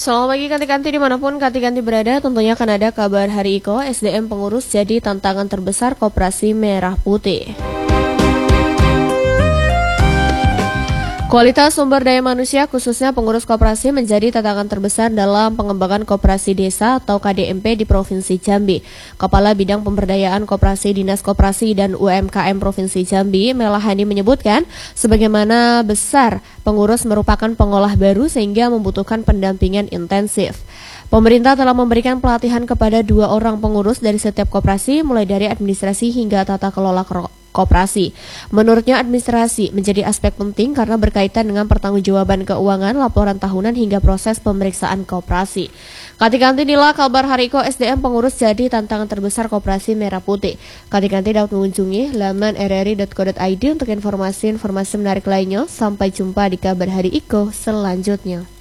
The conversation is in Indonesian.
Selamat pagi Kanti-Kanti dimanapun Kanti-Kanti berada, tentunya akan ada kabar Hari Iko, SDM pengurus jadi tantangan terbesar Koperasi Merah Putih. Kualitas sumber daya manusia khususnya pengurus koperasi menjadi tantangan terbesar dalam pengembangan koperasi desa atau KDMP di Provinsi Jambi. Kepala Bidang Pemberdayaan Koperasi Dinas Koperasi dan UMKM Provinsi Jambi, Melahani menyebutkan, sebagaimana besar pengurus merupakan pengolah baru sehingga membutuhkan pendampingan intensif. Pemerintah telah memberikan pelatihan kepada 2 orang pengurus dari setiap koperasi, mulai dari administrasi hingga tata kelola koperasi. Menurutnya administrasi menjadi aspek penting karena berkaitan dengan pertanggungjawaban keuangan, laporan tahunan hingga proses pemeriksaan koperasi. Kanti-kanti inilah kabar Hari Iko, SDM pengurus jadi tantangan terbesar Koperasi Merah Putih. Kanti-kanti dapat mengunjungi laman rri.co.id untuk informasi menarik lainnya. Sampai jumpa di kabar Hari Iko selanjutnya.